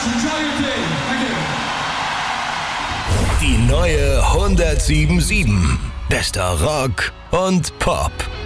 Enjoy your day. Thank you. Die neue 107.7. Bester Rock und Pop.